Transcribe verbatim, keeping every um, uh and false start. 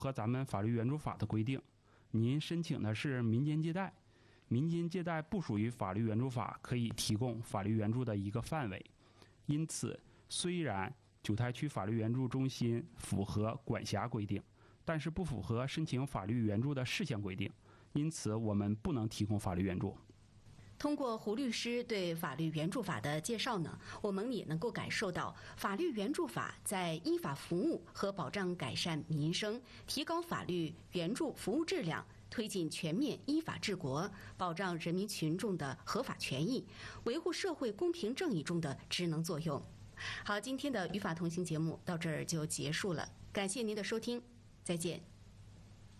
和咱们法律援助法的规定，您申请的是民间借贷，民间借贷不属于法律援助法可以提供法律援助的一个范围。因此，虽然九台区法律援助中心符合管辖规定，但是不符合申请法律援助的事项规定，因此我们不能提供法律援助。 通过胡律师对法律援助法的介绍呢，我们也能够感受到法律援助法在依法服务和保障改善民生、提高法律援助服务质量、推进全面依法治国、保障人民群众的合法权益、维护社会公平正义中的职能作用。好，今天的与法同行节目到这儿就结束了，感谢您的收听，再见。